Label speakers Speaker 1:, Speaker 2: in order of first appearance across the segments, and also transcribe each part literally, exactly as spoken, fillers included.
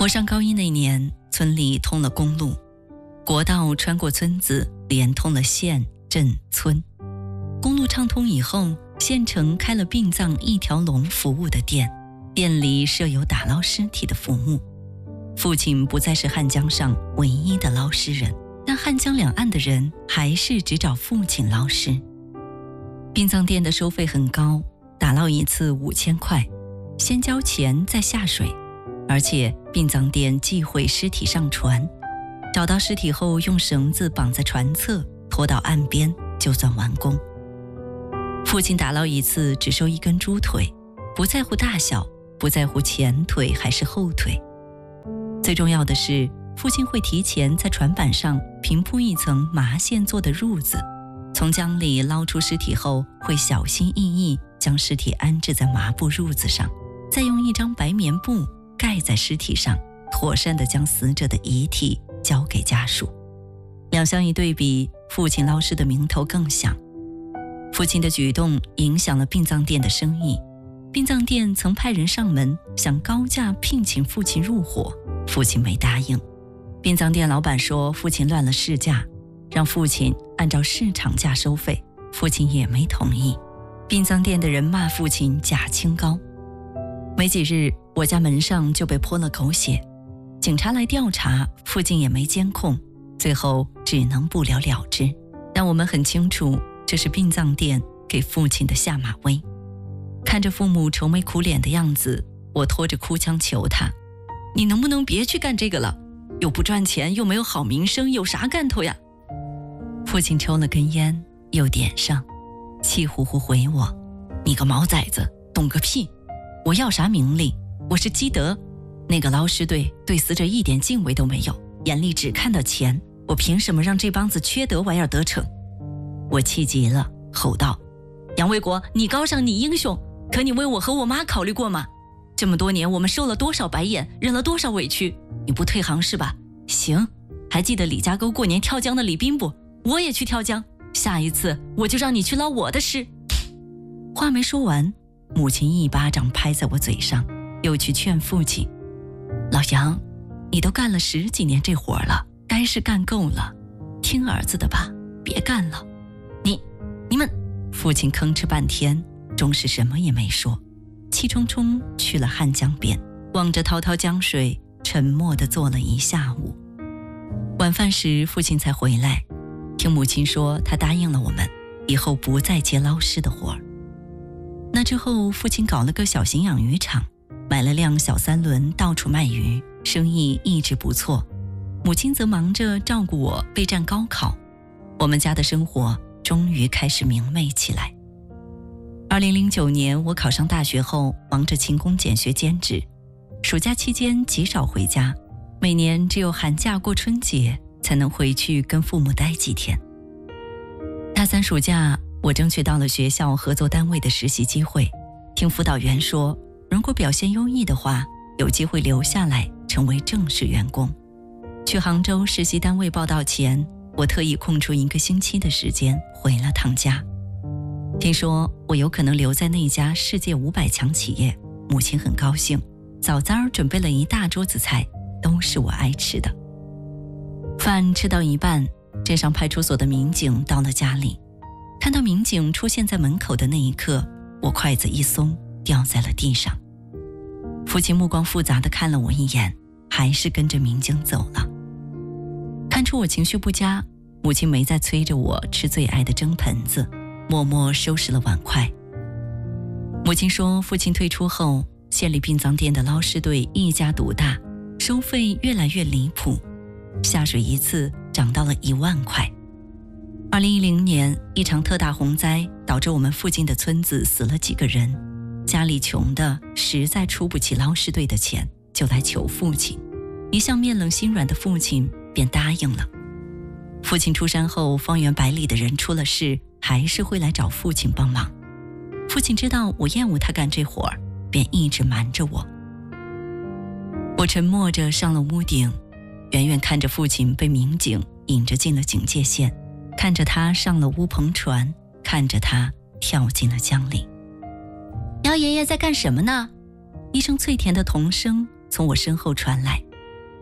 Speaker 1: 我上高一那年，村里通了公路，国道穿过村子，连通了县、镇、村。公路畅通以后，县城开了殡葬一条龙服务的店，店里设有打捞尸体的服务。父亲不再是汉江上唯一的捞尸人，但汉江两岸的人还是只找父亲捞尸。殡葬店的收费很高，打捞一次五千块，先交钱再下水，而且殡葬店忌讳尸体上船，找到尸体后用绳子绑在船侧，拖到岸边就算完工。父亲打捞一次只收一根猪腿，不在乎大小，不在乎前腿还是后腿。最重要的是，父亲会提前在船板上平铺一层麻线做的褥子，从江里捞出尸体后，会小心翼翼将尸体安置在麻布褥子上，再用一张白棉布盖在尸体上，妥善地将死者的遗体交给家属。两相一对比，父亲捞尸的名头更响。父亲的举动影响了殡葬店的生意，殡葬店曾派人上门想高价聘请父亲入伙，父亲没答应。殡葬店老板说父亲乱了市价，让父亲按照市场价收费，父亲也没同意。殡葬店的人骂父亲假清高。没几日，我家门上就被泼了狗血，警察来调查，附近也没监控，最后只能不了了之。但我们很清楚，这是殡葬店给父亲的下马威。看着父母愁眉苦脸的样子，我拖着哭腔求他，你能不能别去干这个了，又不赚钱，又没有好名声，有啥干头呀？父亲抽了根烟又点上，气呼呼回我，你个毛崽子，懂个屁，我要啥名利，我是积德，那个捞尸队对死者一点敬畏都没有，眼里只看到钱，我凭什么让这帮子缺德玩意儿得逞？我气急了，吼道，杨卫国，你高尚，你英雄，可你为我和我妈考虑过吗？这么多年我们受了多少白眼，忍了多少委屈，你不退行是吧？行，还记得李家沟过年跳江的李斌不？我也去跳江，下一次我就让你去捞我的尸。话没说完，母亲一巴掌拍在我嘴上，又去劝父亲，老杨，你都干了十几年这活了，该是干够了，听儿子的吧，别干了。你你们父亲吭哧半天，终是什么也没说，气冲冲去了汉江边，望着滔滔江水，沉默地坐了一下午。晚饭时父亲才回来，听母亲说他答应了我们，以后不再接捞尸的活儿。那之后父亲搞了个小型养鱼场，买了辆小三轮到处卖鱼，生意一直不错。母亲则忙着照顾我备战高考，我们家的生活终于开始明媚起来。二零零九年我考上大学后，忙着勤工俭学兼职，暑假期间极少回家，每年只有寒假过春节才能回去跟父母待几天。大三暑假，我争取到了学校合作单位的实习机会，听辅导员说，如果表现优异的话，有机会留下来成为正式员工。去杭州实习单位报到前，我特意空出一个星期的时间回了趟家。听说我有可能留在那家世界五百强企业，母亲很高兴，早早准备了一大桌子菜，都是我爱吃的。饭吃到一半，镇上派出所的民警到了家里，看到民警出现在门口的那一刻，我筷子一松，掉在了地上。父亲目光复杂地看了我一眼，还是跟着民警走了。看出我情绪不佳，母亲没再催着我吃最爱的蒸盆子，默默收拾了碗筷。母亲说，父亲退出后，县里殡葬店的捞尸队一家独大，收费越来越离谱，下水一次涨到了一万块。二零一零年，一场特大洪灾导致我们附近的村子死了几个人，家里穷的实在出不起捞尸队的钱，就来求父亲。一向面冷心软的父亲便答应了。父亲出山后，方圆百里的人出了事，还是会来找父亲帮忙。父亲知道我厌恶他干这活儿，便一直瞒着我。我沉默着上了屋顶，远远看着父亲被民警引着进了警戒线，看着他上了乌篷船，看着他跳进了江里。姚爷爷在干什么呢？一声脆甜的童声从我身后传来，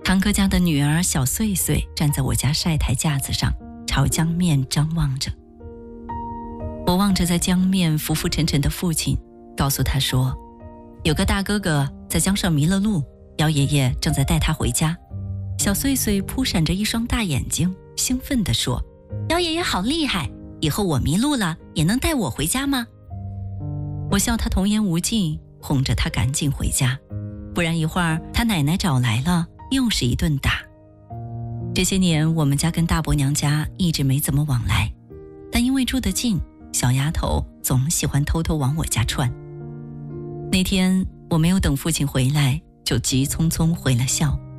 Speaker 1: 堂哥家的女儿小穗穗站在我家晒台架子上，朝江面张望着。我望着在江面浮浮沉沉的父亲，告诉他说，有个大哥哥在江上迷了路，姚爷爷正在带他回家。小穗穗扑闪着一双大眼睛，兴奋地说，姚爷爷好厉害，以后我迷路了也能带我回家吗？我笑他童言无忌，哄着他赶紧回家，不然一会儿他奶奶找来了又是一顿打。这些年我们家跟大伯娘家一直没怎么往来，但因为住得近，小丫头总喜欢偷偷往我家窜。那天我没有等父亲回来，就急匆匆回了校。